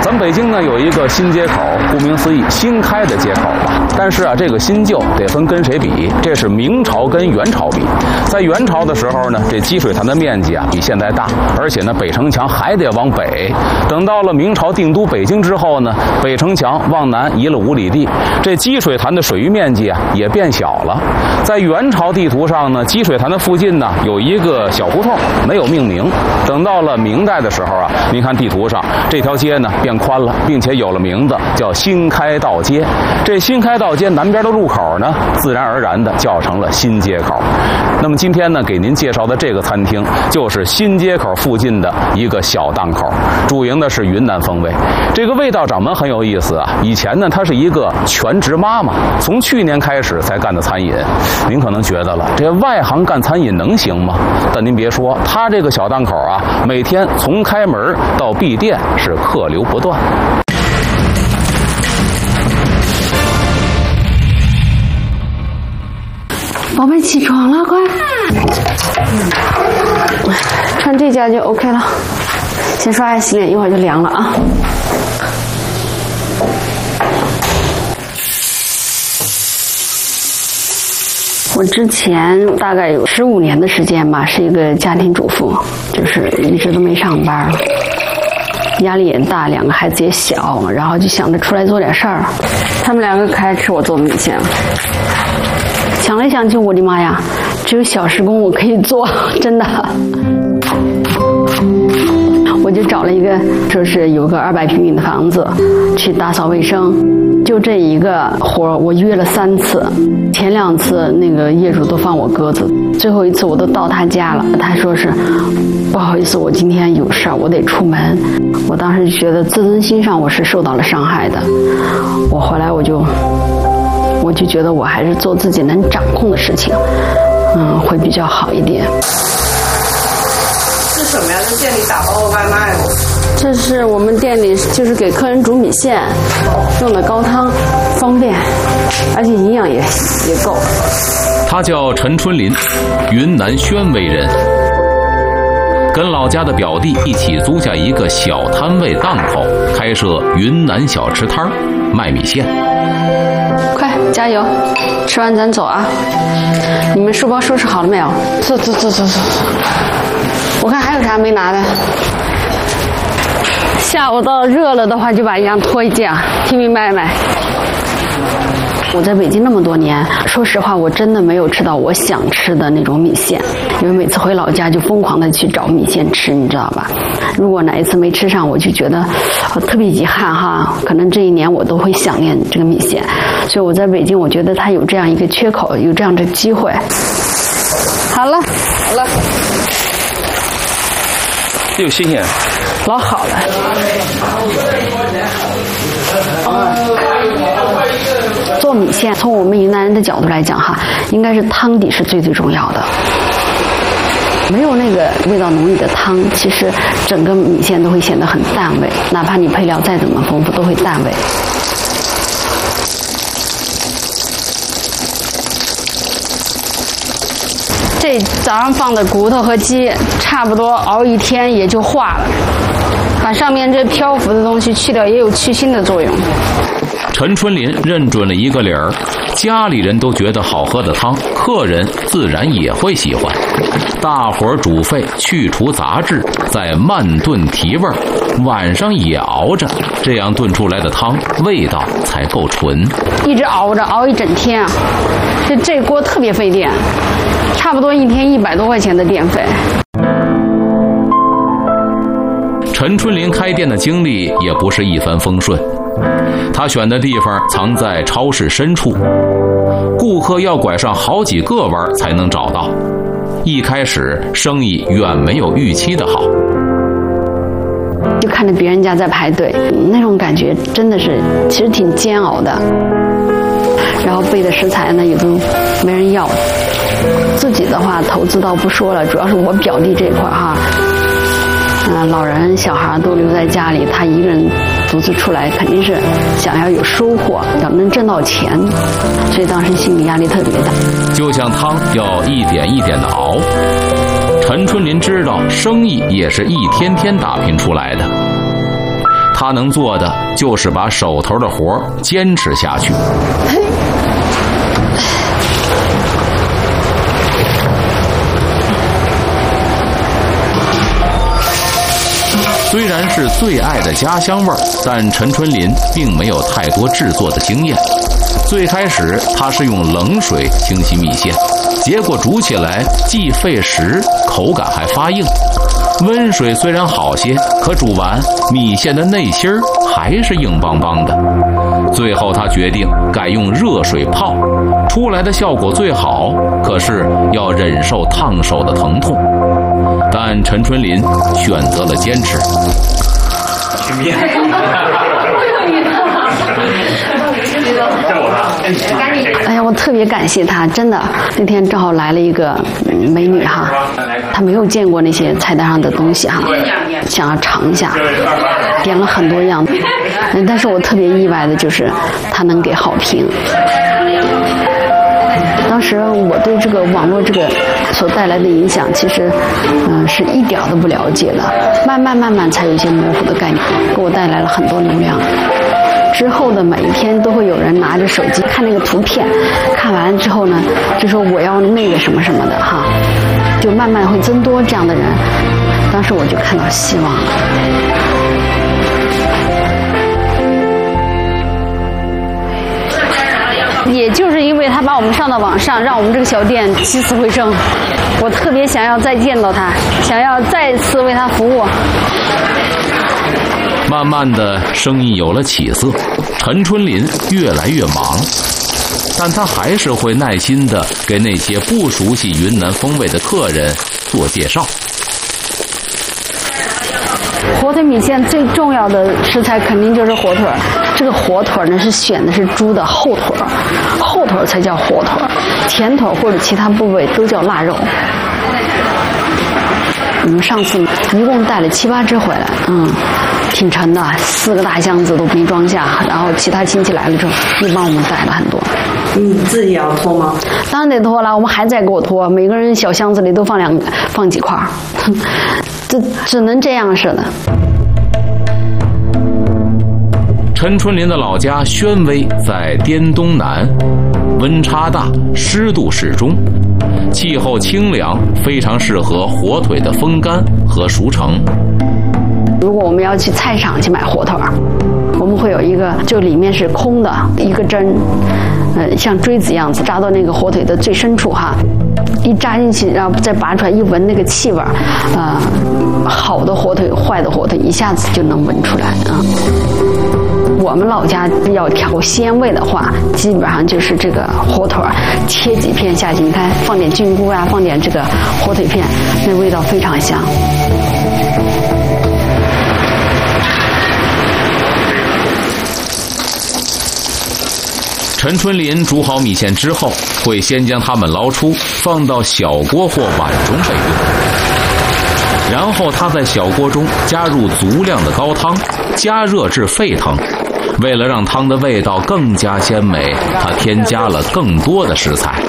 咱们北京呢有一个新街口，顾名思义，新开的街口吧。但是啊，这个新旧得分跟谁比，这是明朝跟元朝比。在元朝的时候呢，这积水潭的面积啊比现在大，而且呢北城墙还得往北。等到了明朝定都北京之后呢，北城墙往南移了5里地，这积水潭的水域面积啊也变小了。在元朝地图上呢，积水潭的附近呢有一个小胡同，没有命名。等到了明代的时候啊，您看地图上这条街呢变宽了，并且有了名字，叫新开道街。这新开道街南边的入口呢，自然而然的叫成了新街口。那么今天呢，给您介绍的这个餐厅，就是新街口附近的一个小档口，主营的是云南风味。这个味道掌门很有意思啊，以前呢，她是一个全职妈妈，从去年开始才干的餐饮。您可能觉得了，这外行干餐饮能行吗？但您别说，她这个小档口啊，每天从开门到闭店是客流不断。 宝贝起床了，快！穿这件就 OK 了。先刷牙洗脸，一会儿就凉了啊。我之前大概有15年的时间吧，是一个家庭主妇，就是一直都没上班，压力也大，2个孩子也小，然后就想着出来做点事儿。他们2个可爱吃我做的米线。想来想去，我的妈呀，只有小时工我可以做，真的。我就找了一个，说是有个200平米的房子，去打扫卫生。就这一个活，我约了3次，前2次那个业主都放我鸽子，最后一次我都到他家了，他说是不好意思，我今天有事儿，我得出门。我当时就觉得自尊心上我是受到了伤害的，我回来我就觉得我还是做自己能掌控的事情，会比较好一点。 是什么呀？在店里打包的外卖吗？ 这是我们店里就是给客人煮米线用的高汤，方便，而且营养也够。 他叫陈春林，云南宣威人，跟老家的表弟一起租下一个小摊位档口，开设云南小吃摊卖米线。 快加油，吃完咱走啊！你们书包收拾好了没有？走。我看还有啥没拿的。下午到热了的话，就把衣裳脱一件，听明白没？我在北京那么多年，说实话，我真的没有吃到我想吃的那种米线，因为每次回老家就疯狂的去找米线吃，你知道吧？如果哪一次没吃上，我就觉得特别遗憾哈，可能这一年我都会想念这个米线。所以我在北京，我觉得它有这样一个缺口，有这样的机会。好了， 又新鲜， 老好了。做米线，从我们云南人的角度来讲哈，应该是汤底是最重要的。没有那个味道浓郁的汤，其实整个米线都会显得很淡味，哪怕你配料再怎么丰富，都会淡味。这早上放的骨头和鸡，差不多熬1天也就化了。把上面这漂浮的东西去掉，也有去腥的作用。 陈春林认准了一个理儿，家里人都觉得好喝的汤，客人自然也会喜欢。大火煮沸，去除杂质，再慢炖提味儿，晚上也熬着，这样炖出来的汤味道才够纯。 一直熬着，熬一整天啊！这锅特别费电，差不多1天100多块钱的电费。 陈春林开店的经历也不是一帆风顺，他选的地方藏在超市深处，顾客要拐上好几个弯才能找到。一开始生意远没有预期的好， 就看着别人家在排队，那种感觉真的是其实挺煎熬的。然后备的食材呢也都没人要，自己的话投资倒不说了，主要是我表弟这块哈。老人小孩都留在家里，他一个人独自出来，肯定是想要有收获，要能挣到钱，所以当时心理压力特别大。 就像汤要一点一点的熬，陈春林知道生意也是一天天打拼出来的。 他能做的就是把手头的活坚持下去。虽然是最爱的家乡味儿，但陈春林并没有太多制作的经验。最开始他是用冷水清洗米线，结果煮起来既费时，口感还发硬。温水虽然好些，可煮完米线的内心还是硬邦邦的。最后他决定改用热水泡，出来的效果最好，可是要忍受烫手的疼痛。但陈春林选择了坚持。 哎呀，我特别感谢他，真的。那天正好来了一个美女哈，她没有见过那些菜单上的东西哈，想要尝一下，点了很多样。但是我特别意外的就是她能给好评。当时我对这个网络这个所带来的影响，其实是一点都不了解的，慢慢才有一些模糊的概念，给我带来了很多流量。之后的每一天都会有人拿着手机看那个图片，看完之后呢，就说我要那个什么什么的哈，就慢慢会增多这样的人。当时我就看到希望了。也就是因为他把我们上到网上，让我们这个小店起死回生。我特别想要再见到他，想要再次为他服务。 慢慢的，生意有了起色，陈春林越来越忙，但他还是会耐心的给那些不熟悉云南风味的客人做介绍。 火腿米线最重要的食材肯定就是火腿，这个火腿呢是选的是猪的后腿，后腿才叫火腿，前腿或者其他部位都叫腊肉。我们上次一共带了7、8只回来，挺沉的，4个大箱子都没装下，然后其他亲戚来了之后又帮我们带了很多。 你自己也要拖吗？ 当然得拖了，我们还在给我拖，每个人小箱子里都放几块，这只能这样式的。 陈春林的老家宣威在滇东南，温差大，湿度适中，气候清凉，非常适合火腿的风干和熟成。 如果我们要去菜场去买火腿，我们会有一个，就里面是空的一个针，像锥子一样子扎到那个火腿的最深处哈，一扎进去，然后再拔出来，一闻那个气味，好的火腿、坏的火腿一下子就能闻出来啊。我们老家要调鲜味的话，基本上就是这个火腿切几片下去，你看放点菌菇啊，放点这个火腿片，那味道非常香。 陈春林煮好米线之后，会先将它们捞出，放到小锅或碗中备用。然后他在小锅中加入足量的高汤，加热至沸腾。为了让汤的味道更加鲜美，他添加了更多的食材。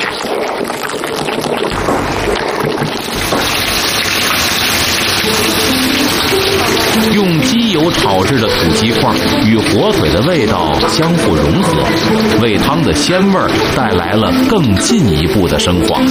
用鸡油炒制的土鸡块与火腿的味道相互融合，为汤的鲜味带来了更进一步的升华。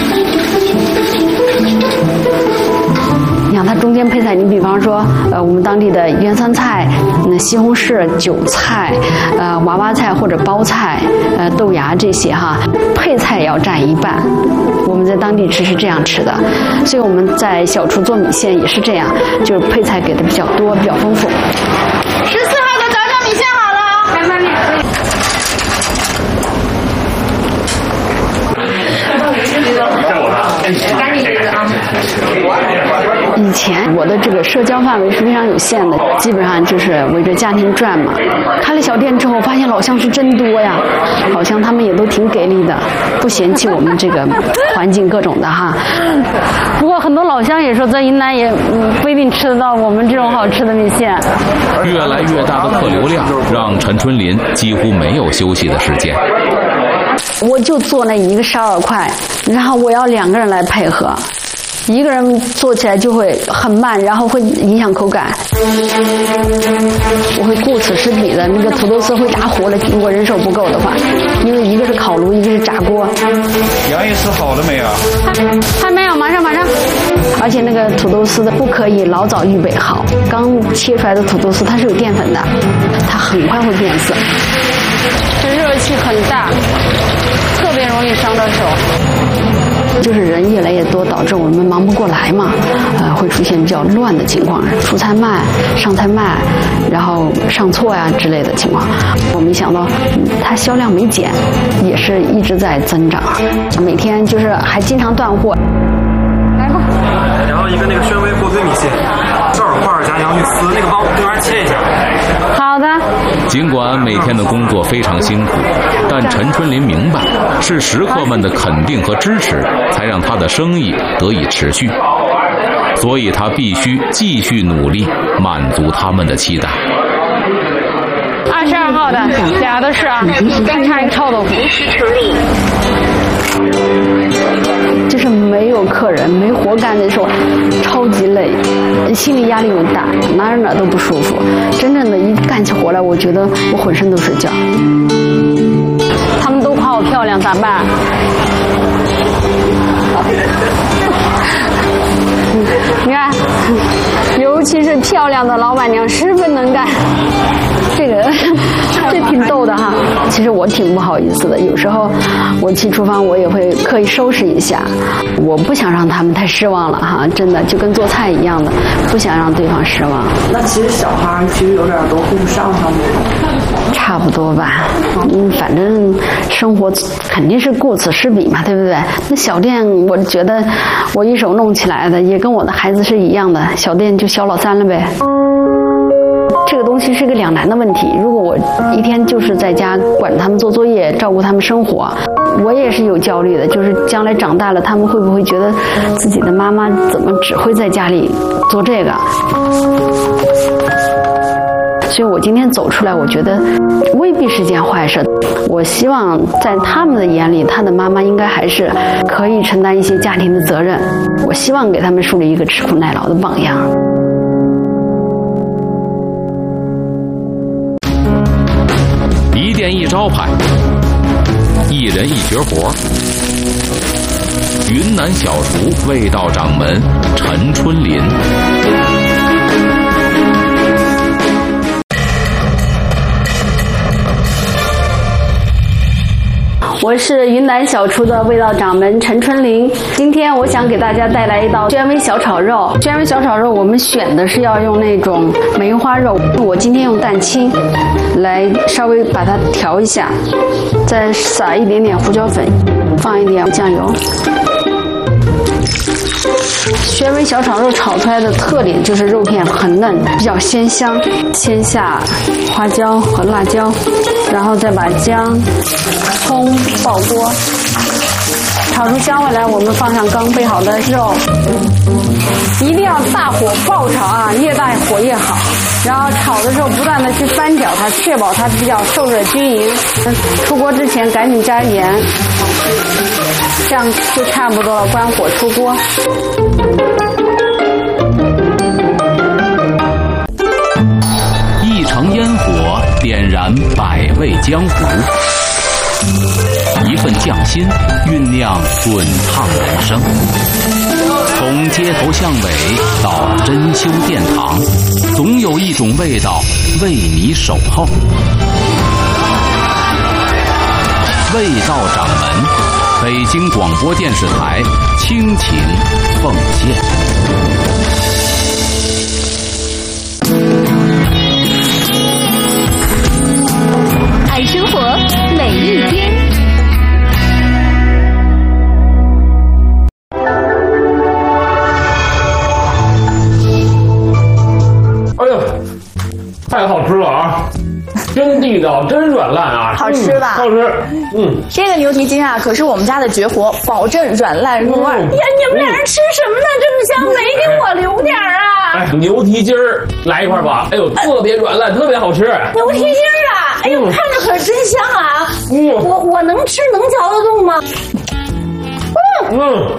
你看它中间配菜，你比方说，我们当地的原酸菜、西红柿、韭菜、娃娃菜或者包菜、豆芽这些哈，配菜要占一半。我们在当地吃是这样吃的，所以我们在小厨做米线也是这样，就是配菜给的比较多，比较丰富。14号的早上米线好了，开饭面。赶紧啊！以前我的这个社交范围是非常有限的，基本上就是围着家庭转嘛。开了小店之后，发现老乡是真多呀，老乡他们也都挺给力的，不嫌弃我们这个环境各种的哈。不过很多老乡也说，在云南也不一定吃得到我们这种好吃的米线。 越来越大的客流量让陈春林几乎没有休息的时间。 我就做那一个12块，然后我要2个人来配合。 一个人做起来就会很慢，然后会影响口感。我会顾此失彼的，那个土豆丝会炸糊了，如果人手不够的话，因为一个是烤炉，一个是炸锅。 杨医师好了没有？ 还没有，马上。而且那个土豆丝的不可以老早预备好，刚切出来的土豆丝它是有淀粉的，它很快会变色。这热气很大，特别容易伤到手。就是人越来越多，导致我们忙不过来嘛，会出现比较乱的情况，出菜慢、上菜慢，然后上错呀之类的情况。我没想到，它销量没减，也是一直在增长，每天就是还经常断货。来吧， 然后一个那个宣威火腿米线，这儿块加洋芋丝，那个帮我对面切一下。 好的。 尽管每天的工作非常辛苦，但陈春林明白，是食客们的肯定和支持，才让他的生意得以持续。所以他必须继续努力，满足他们的期待。 22号的俩都是啊，刚差一个臭豆腐。就是没有客人、没活干的时候，超级累，心理压力又大，哪儿都不舒服。真正的一干起活来，我觉得我浑身都是劲儿。他们都夸我漂亮，咋办？你看，尤其是漂亮的老板娘十分能干。这挺逗的哈。其实我挺不好意思的，有时候我去厨房我也会刻意收拾一下，我不想让他们太失望了哈，真的就跟做菜一样的，不想让对方失望。 那其实小孩其实有点都顾不上他们， 差不多吧。反正生活肯定是顾此失彼嘛，对不对？那小店我觉得我一手弄起来的，也跟我的孩子是一样的，小店就小老三了呗。这个东西是个两难的问题。如果我一天就是在家管他们做作业、照顾他们生活，我也是有焦虑的。就是将来长大了，他们会不会觉得自己的妈妈怎么只会在家里做这个？所以我今天走出来，我觉得未必是件坏事。我希望在他们的眼里，他的妈妈应该还是可以承担一些家庭的责任。我希望给他们树立一个吃苦耐劳的榜样。 一店一招牌，一人一绝活。云南小厨味道掌门陈春林。 我是云南小厨的味道掌门陈春林。今天我想给大家带来一道宣威小炒肉。宣威小炒肉我们选的是要用那种梅花肉，我今天用蛋清来稍微把它调一下，再撒一点点胡椒粉，放一点酱油。宣威小炒肉炒出来的特点就是肉片很嫩，比较鲜香。先下花椒和辣椒，然后再把姜、葱爆锅，炒出香味来，我们放上刚备好的肉，一定要大火爆炒啊，越大火越好。然后炒的时候不断的去翻搅它，确保它比较受热均匀。出锅之前赶紧加盐，这样就差不多了，关火出锅。 一城烟火点燃百味江湖，一份匠心酝酿滚烫人生。从街头巷尾到珍馐殿堂，总有一种味道为你守候。味道掌门，北京广播电视台倾情奉献。 爱生活，每一天。 哎呦，太好吃了啊！真地道，真软烂啊！ 好吃吧？ 好吃。 这个牛蹄筋啊，可是我们家的绝活，保证软烂入味。呀，你们俩人吃什么呢？这么香，没给我留点啊！ 哎，牛蹄筋儿来一块吧！哎呦，特别软烂，特别好吃。 牛蹄筋儿啊！哎呦，看着可真香啊！我能吃能嚼得动吗？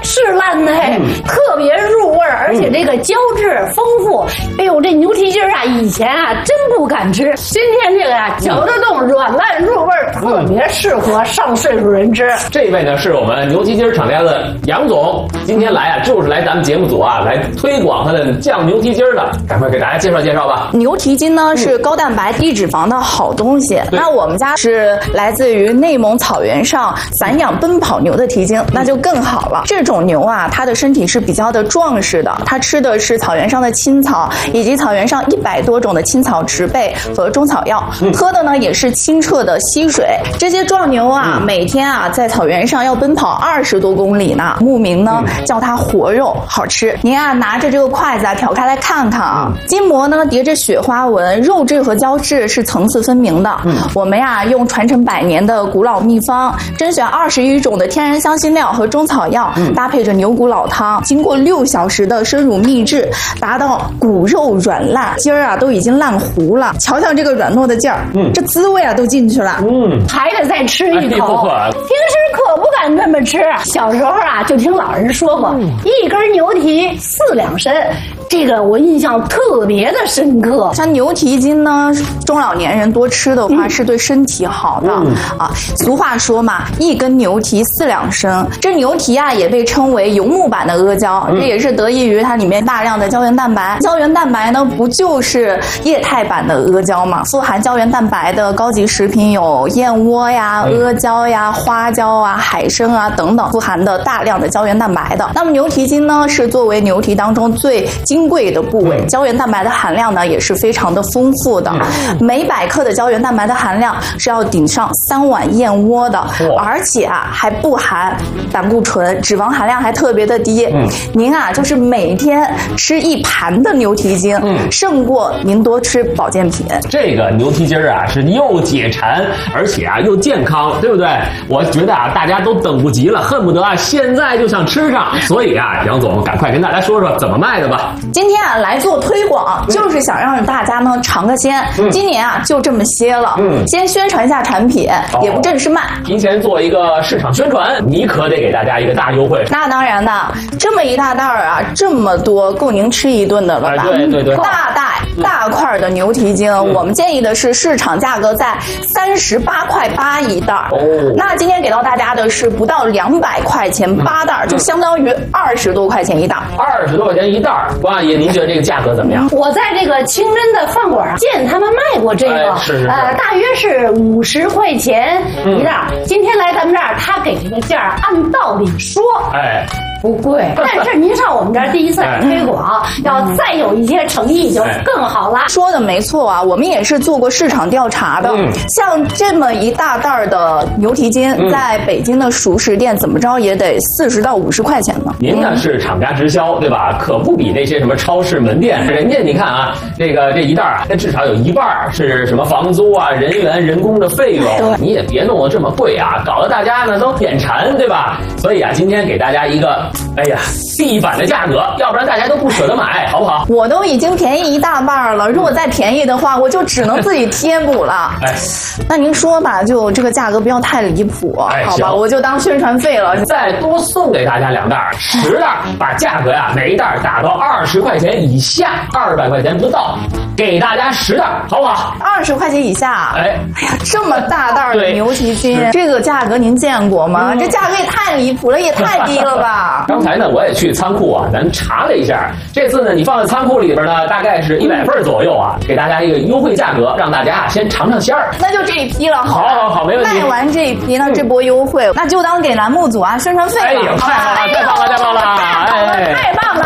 是烂的，特别入味儿，而且这个胶质丰富。哎呦，这牛蹄筋啊，以前啊真不敢吃，今天这个呀嚼得动，软烂入味儿，特别适合上岁数人吃。 这位呢是我们牛蹄筋厂家的杨总，今天来啊就是来咱们节目组啊来推广他的酱牛蹄筋的，赶快给大家介绍介绍吧。 牛蹄筋呢是高蛋白低脂肪的好东西，那我们家是来自于内蒙草原上散养奔跑牛的蹄筋，那就更好了。这种牛啊，它的身体是比较的壮实的，它吃的是草原上的青草以及草原上100多种的青草植被和中草药，喝的呢也是清澈的溪水。这些壮牛啊，每天啊在草原上要奔跑20多公里呢，牧民呢叫它活肉，好吃。您啊拿着这个筷子啊挑开来看看啊，筋膜呢叠着雪花纹，肉质和胶质是层次分明的。我们呀用传承100年的古老秘方，甄选21种的天然香辛料和中草药，搭配着牛骨老汤，经过6小时的深入秘制，达到骨肉软烂，筋儿啊都已经烂糊了。瞧瞧这个软糯的劲儿，这滋味啊都进去了。 还得再吃一口。平时可不敢这么吃。小时候啊，就听老人说过，一根牛蹄4两参。这个我印象特别的深刻。 像牛蹄筋呢，中老年人多吃的话是对身体好的啊。俗话说嘛，一根牛蹄4两参。这牛蹄啊也被称为游牧版的阿胶，这也是得益于它里面大量的胶原蛋白。胶原蛋白呢不就是液态版的阿胶嘛？富含胶原蛋白的高级食品有燕窝呀、阿胶呀、花椒啊、海参啊等等，富含的大量的胶原蛋白的。那么牛蹄筋呢是作为牛蹄当中最金贵的部位，胶原蛋白的含量呢也是非常的丰富的，每100克的胶原蛋白的含量是要顶上3碗燕窝的，而且啊还不含胆固醇，脂肪含量还特别的低。您啊就是每天吃1盘的牛蹄筋，胜过您多吃保健品。 这个牛蹄筋啊是又解馋，而且啊又健康，对不对？我觉得啊大家都等不及了，恨不得啊现在就想吃上。所以啊杨总赶快跟大家说说怎么卖的吧。 今天啊来做推广，就是想让大家呢尝个鲜。今年啊就这么些了，先宣传一下产品，也不正式卖， 提前做一个市场宣传，你可得给大家一个大优惠。 那当然的，这么一大袋啊，这么多，够您吃一顿的了吧？ 对， 大袋大块的牛蹄筋，我们建议的是市场价格在38.8块一袋。那今天给到大家的是不到200块钱8袋，就相当于20多块钱一袋。 20多块钱一袋，关阿姨，您觉得这个价格怎么样？ 我在这个清真的饭馆见他们卖过这个，大约是50块钱一袋。今天来咱们这儿，他给这个价按道理说，不贵，但是您上我们这儿第一次来推广，要再有一些诚意就更好了。 说的没错啊，我们也是做过市场调查的。像这么一大袋的牛蹄筋，在北京的熟食店怎么着也得40到50块钱呢。 您呢是厂家直销，对吧？可不比那些什么超市门店，人家你看啊，这一袋啊，那至少有1半是什么房租啊、人员、人工的费用，你也别弄得这么贵啊，搞得大家呢都眼馋，对吧？所以啊，今天给大家一个。地板的价格，要不然大家都不舍得买，好不好？ 我都已经便宜1大半了，如果再便宜的话，我就只能自己贴补了。那您说吧，就这个价格不要太离谱，好吧？我就当宣传费了。 再多送给大家2袋，10袋，把价格呀每一袋打到20块钱以下，200块钱不到，给大家10袋，好不好 ？20块钱以下。哎呀，这么大袋的牛蹄筋，这个价格您见过吗？这价格也太离谱了，也太低了吧？ 刚才呢，我也去仓库啊，咱查了一下，这次呢，你放在仓库里边呢，大概是100份左右啊，给大家一个优惠价格，让大家先尝尝鲜儿。 那就这一批了， 好，没问题。 卖完这一批呢，这波优惠，那就当给栏目组啊宣传费了。 太棒了，太棒了！ 太棒了！